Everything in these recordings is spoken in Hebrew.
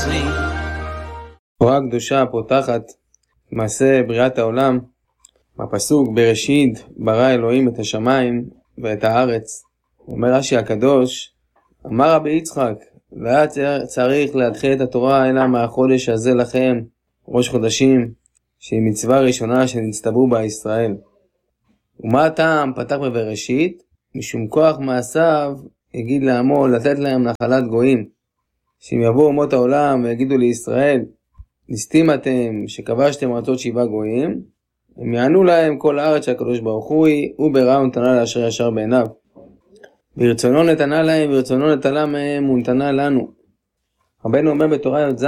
תורה הקדושה פותחת מעשה בריאת העולם בפסוק בראשית ברא אלוהים את השמיים ואת הארץ. אומר רש"י הקדוש, אמר רבי יצחק, לא היה צריך להתחיל את התורה אלא מהחודש הזה לכם, ראש חודשים, שהיא מצווה ראשונה שנצטוו בה ישראל. ומה הטעם פתח בבראשית? משום כוח מעשיו יגיד לעמו לתת להם נחלת גויים, שאם יבואו אומות העולם ויגידו לישראל, נסתים אתם שכבשתם ארצות 7 גויים, הם יענו להם כל הארץ שהקדוש ברוך הוא ברא ונתנה לאשר ישר בעיניו. ברצונו נתנה להם ברצונו נטלה מהם ונתנה לנו. רבנו אומר בתורה י"ז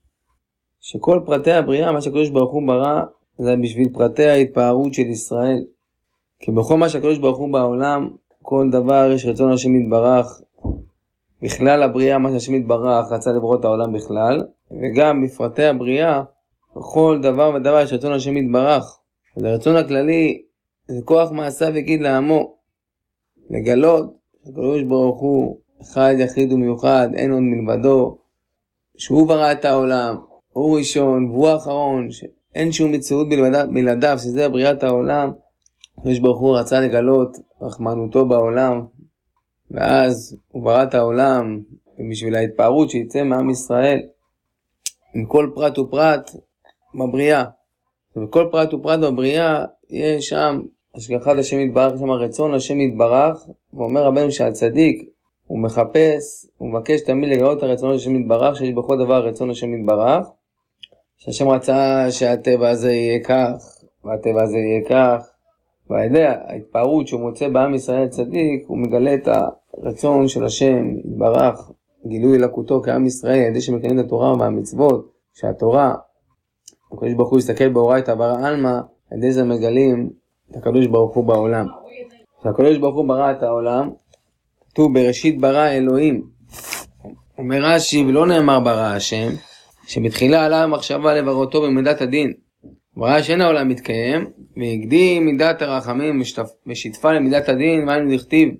שכל פרטי הבריאה, מה שהקדוש ברוך הוא ברא, זה בשביל פרטי ההתפארות של ישראל. כי בכל מה שהקדוש ברוך הוא בעולם, כל דבר יש רצון השם יתברך. בכלל הבריאה, מה שהשם יתברך רצה לברוא את העולם בכלל, וגם בפרטי הבריאה, בכל דבר ודבר יש רצון השם יתברך. אז הרצון הכללי זה כוח מעשיו יגיד לעמו, לגלות הקדוש ברוך הוא אחד יחיד ומיוחד, אין עוד מלבדו, שהוא ברא את העולם, הוא ראשון והוא האחרון, אין שום מציאות בלעדיו, שזה בריאת העולם. הקדוש ברוך הוא רצה לגלות רחמנותו בעולם, ואז הוא ברא את העולם בשביל ההתפארות שיצא מעם ישראל עם כל פרט ופרט בבריאה. ובכל פרט ופרט בבריאה יש שם השגחת השם יתברך, שם הרצון השם יתברך. ואומר רבנו שהצדיק הוא מחפש, הוא מבקש תמיד לגלות את הרצון השם יתברך, שיש בכל דבר רצון השם יתברך, שהשם רצה שהטבע הזה יהיה כך והטבע הזה יהיה כך, והידע ההתפארות שהוא מוצא בעם ישראל צדיק, הוא מגלה את הרצון של השם יתברך, גילוי לקותו כעם ישראל, ידי שמקיימים את התורה והמצוות, שהתורה הקדוש ברוך הוא יסתכל באורייתא ברא עלמא, ידי זה מגלים את הקדוש ברוך הוא בעולם. כשהקדוש ברוך הוא ברא את העולם, כתוב בראשית ברא אלוהים. אומר רש"י, ולא נאמר ברא השם, שבתחילה עלה המחשבה לבראותו במידת הדין. ברא שאין העולם מתקיים, והקדים מידת הרחמים ושטפה למידת הדין, והיינו דכתיב,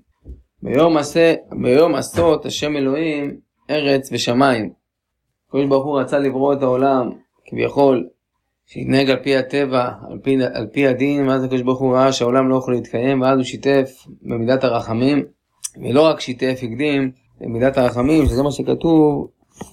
ביום עשות השם אלוהים ארץ ושמיים. הקדוש ברוך הוא רצה לברוא את העולם, כביכול, שיתנהג על פי הטבע, על פי הדין, ואז הקדוש ברוך הוא ראה שהעולם לא יכול להתקיים, ואז הוא שיתף במידת הרחמים, ולא רק שיתף, הקדים במידת הרחמים, שזה מה שכתוב,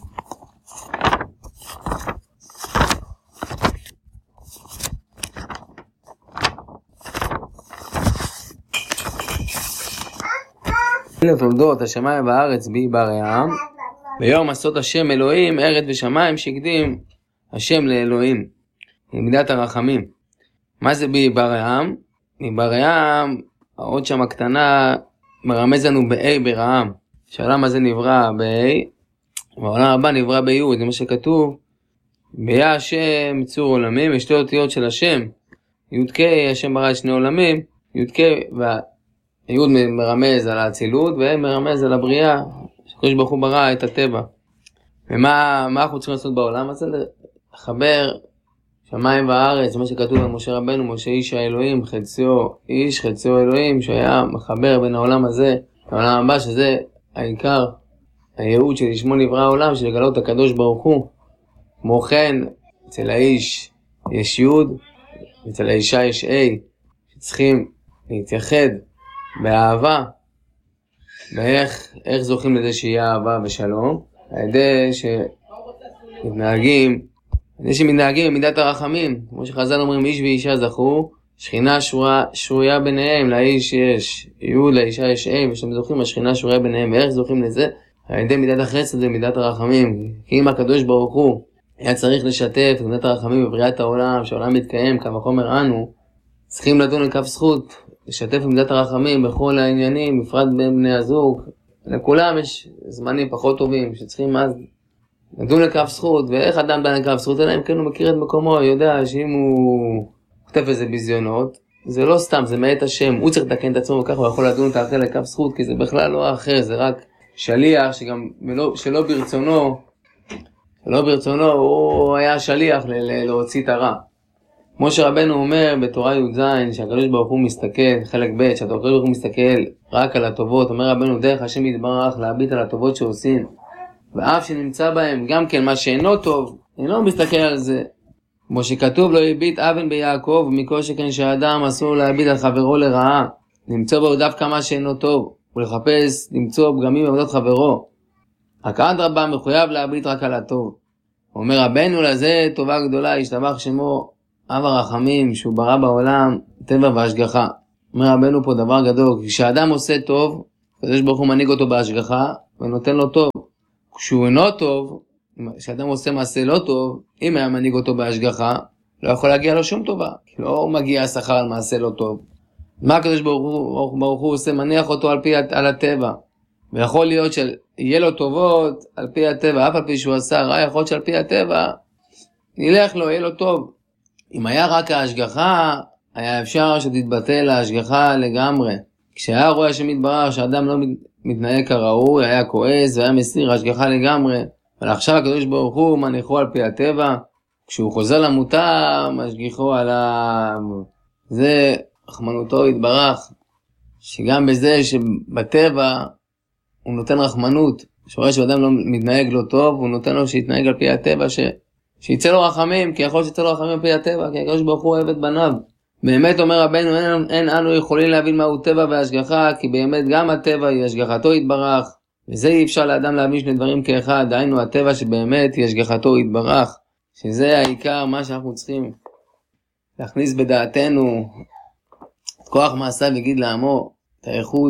לתולדות השמיים והארץ בי בראם, ביום עשות השם אלוהים ארץ ושמיים, שהקדים השם לאלוהים במידת הרחמים. מה זה בי בראם? בראם, העוד שם הקטנה מרמז לנו ב-A בראם, שהעולם הזה נברא ב-A, והעולם הבא נברא ב-Y, זה מה שכתוב, ביה השם צור עולמים, יש 2 אותיות של השם, י' השם ברא 2 עולמים, י' והיוד מרמז על האצילות, ומרמז על הבריאה, שהקדוש ברוך הוא ברא את הטבע. ומה אנחנו צריכים לעשות בעולם הזה? לחבר שמיים וארץ, מה שכתוב על משה רבנו, משה איש האלוהים, חציו איש, חציו אלוהים, שהיה מחבר בין העולם הזה לעולם הבא, שזה העיקר, הייעוד שלשמו נברא העולם, של לגלות הקדוש ברוך הוא. כמו כן, אצל האיש יש יוד, אצל האישה יש A, שצריכים להתייחד באהבה. ואיך זוכים לזה שיהיה אהבה ושלום? על ידי שמתנהגים במידת הרחמים, כמו שחז"ל אומרים, איש ואישה זכו, שכינה שרויה ביניהם, לאיש יש יוד, לאישה יש A, ושהם זוכים, השכינה שרויה ביניהם. ואיך זוכים לזה? על ידי מידת החסד ומידת הרחמים. כי אם הקדוש ברוך הוא היה צריך לשתף מידת הרחמים בבריאת העולם, שהעולם מתקיים כמה חומר אנו, צריכים לדון לכף זכות, לשתף במידת הרחמים בכל העניינים, בפרט בין בני הזוג. לכולם יש זמנים פחות טובים שצריכים אז לדון לכף זכות. ואיך אדם דן לכף זכות? אלא אם כן הוא מכיר את מקומו, יודע שאם הוא כותב איזה ביזיונות, זה לא סתם, זה מאת השם, הוא צריך לתקן את עצמו, וכך הוא יכול לדון את האחר לכף זכות, כי זה בכלל לא האחר, זה רק שליח שגם שלא ברצונו הוא היה שליח להוציא את הרע. כמו שרבנו אומר בתורה י"ז, שהקדוש ברוך הוא מסתכל, חלק ב', שהקדוש ברוך הוא מסתכל רק על הטובות. אומר רבנו, דרך השם יתברך להביט על הטובות שעושים ואף שנמצא בהם גם כן מה שאינו טוב, אינו מסתכל על זה. כמו שכתוב לא הביט אבן ביעקב, מכל שכן שהאדם אסור להביט על חברו לרעה, למצוא בו דווקא מה שאינו טוב, ולחפש למצוא פגמים בעבודת חברו. רק אדרבה מחויב להביט רק על הטוב. אומר רבנו לזה טובה גדולה, ישתבח שמו אב הרחמים, שהוא ברא בעולם טבע והשגחה. אומר רבנו פה דבר גדול, כשאדם עושה טוב, הקדוש ברוך הוא מנהיג אותו בהשגחה ונותן לו טוב. כשהוא אינו טוב, כשאדם עושה מעשה לא טוב, אם היה מנהיג אותו בהשגחה, לא יכול להגיע לו שום טובה, כי לא מגיע שכר על מעשה לא טוב. מה הקדוש ברוך הוא עושה? מניח אותו על הטבע. ויכול להיות שיהיה לו טובות על פי הטבע, אף על פי שהוא עשה רע, יכול להיות שעל פי הטבע נלך לו, יהיה לו טוב. אם היה רק ההשגחה, היה אפשר שתתבטל ההשגחה לגמרי. כשהיה רואה השם יתברך שאדם לא מתנהג כראוי, היה כועס והיה מסיר ההשגחה לגמרי. אבל עכשיו הקדוש ברוך הוא מניחו על פי הטבע, כשהוא חוזר למוטב, משגיחו עליו. זה רחמנותו יתברך, שגם בזה שבטבע הוא נותן רחמנות, שרואה שאדם לא מתנהג לא טוב, הוא נותן לו שיתנהג על פי הטבע, שיצא לו רחמים, כי יכול שיצא לו רחמים על פי הטבע, כי הקדוש ברוך הוא אוהב את בניו. באמת אומר רבנו, אין אנו יכולים להבין מהו טבע והשגחה, כי באמת גם הטבע היא השגחתו יתברך, וזה אי אפשר לאדם להבין שני דברים כאחד, דהיינו הטבע שבאמת היא השגחתו יתברך, שזה העיקר מה שאנחנו צריכים להכניס בדעתנו, את כוח מעשה וגיד לעמו, את האיחוד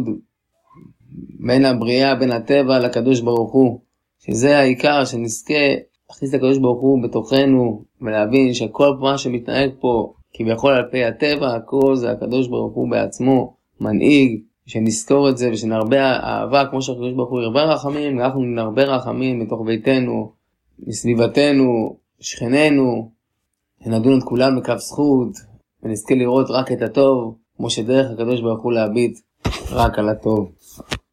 בין הבריאה, בין הטבע לקדוש ברוך הוא, שזה העיקר שנזכה להכניס את הקדוש ברוך הוא בתוכנו, ולהבין שכל מה שמתנהג פה, כביכול על פי הטבע, הכל זה הקדוש ברוך הוא בעצמו, מנהיג, שנזכור את זה ושנרבה אהבה, כמו שהקדוש ברוך הוא ירבה רחמים, אנחנו נרבה רחמים מתוך ביתנו, מסביבתנו, שכננו, שנדון את כולם בכף זכות, ונזכה לראות רק את הטוב, כמו שדרך הקדוש ברוך הוא להביט רק על הטוב.